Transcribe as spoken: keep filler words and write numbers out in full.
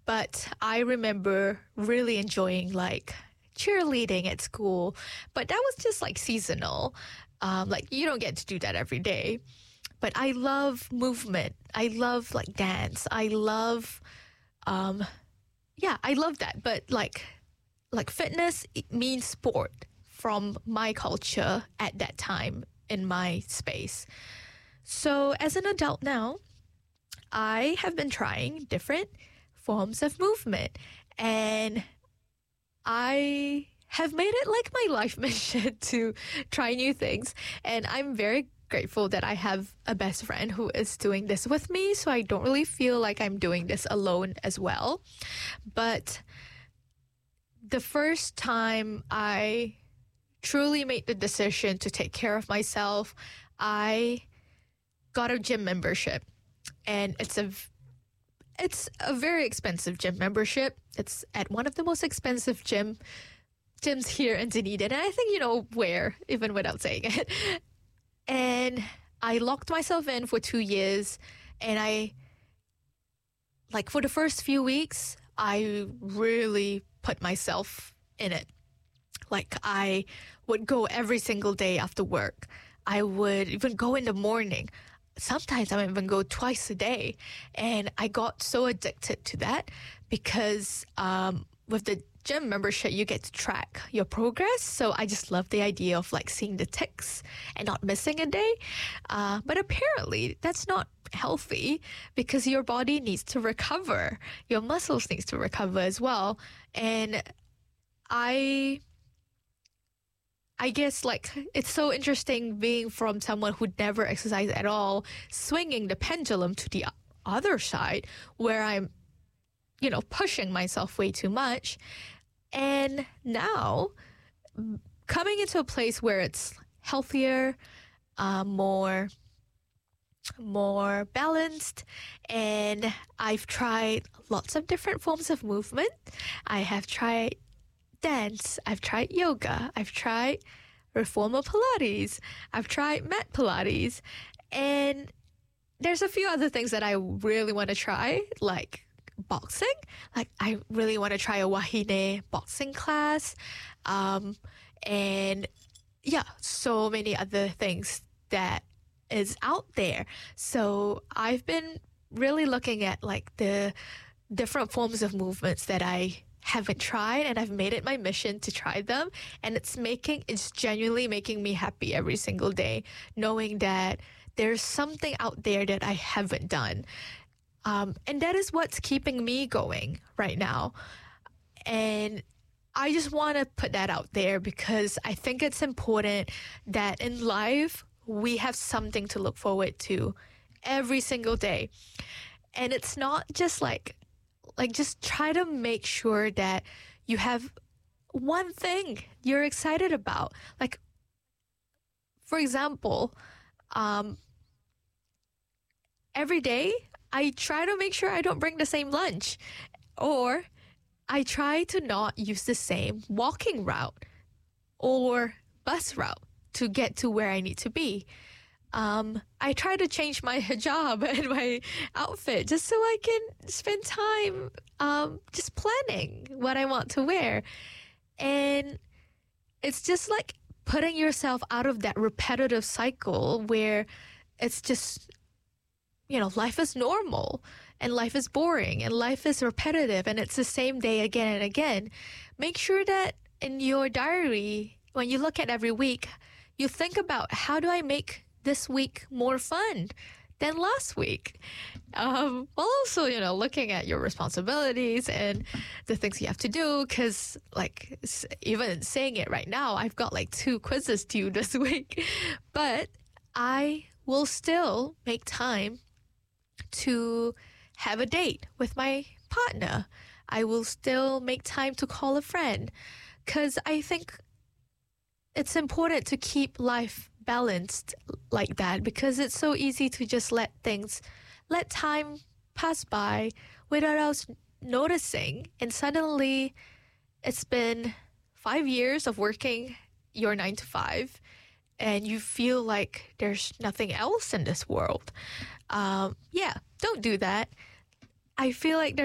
But I remember really enjoying like cheerleading at school, but that was just like seasonal. Um, like you don't get to do that every day. But I love movement. I love like dance. I love, um, yeah, I love that. But like, like fitness it means sport from my culture at that time in my space. So as an adult now, I have been trying different forms of movement, and I have made it like my life mission to try new things. And I'm very grateful that I have a best friend who is doing this with me, so I don't really feel like I'm doing this alone as well. But the first time I truly made the decision to take care of myself, I got a gym membership, and it's a it's a very expensive gym membership. It's at one of the most expensive gym gyms here in Dunedin, and I think you know where, even without saying it. And I locked myself in for two years, and I, like for the first few weeks, I really put myself in it. Like I would go every single day after work. I would even go in the morning. Sometimes I would even go twice a day. And I got so addicted to that because um, with the gym membership, you get to track your progress. So I just love the idea of like seeing the ticks and not missing a day. Uh, but apparently that's not healthy because your body needs to recover. Your muscles needs to recover as well. And I... I guess like it's so interesting being from someone who never exercised at all, swinging the pendulum to the other side where I'm, you know, pushing myself way too much. And now coming into a place where it's healthier, uh, more, more balanced. And I've tried lots of different forms of movement. I have tried dance, I've tried yoga, I've tried reformer Pilates, I've tried mat Pilates, and there's a few other things that I really want to try, like boxing. Like I really want to try a Wahine boxing class, um, and yeah, so many other things that is out there. So I've been really looking at like the different forms of movements that I haven't tried, and I've made it my mission to try them, and it's making it's genuinely making me happy every single day knowing that there's something out there that I haven't done, um, and that is what's keeping me going right now. And I just want to put that out there because I think it's important that in life we have something to look forward to every single day. And it's not just like Like, just try to make sure that you have one thing you're excited about. Like, for example, um, every day I try to make sure I don't bring the same lunch, or I try to not use the same walking route or bus route to get to where I need to be. Um, I try to change my hijab and my outfit just so I can spend time um, just planning what I want to wear. And it's just like putting yourself out of that repetitive cycle where it's just, you know, life is normal and life is boring and life is repetitive and it's the same day again and again. Make sure that in your diary, when you look at every week, you think about how do I make this week more fun than last week, um, while also, you know, looking at your responsibilities and the things you have to do. Because, like, even saying it right now, I've got like two quizzes due this week, but I will still make time to have a date with my partner. I will still make time to call a friend, because I think it's important to keep life balanced like that, because it's so easy to just let things, let time pass by without us noticing. And suddenly it's been five years of working your nine to five and you feel like there's nothing else in this world. Um, yeah, don't do that. I feel like there's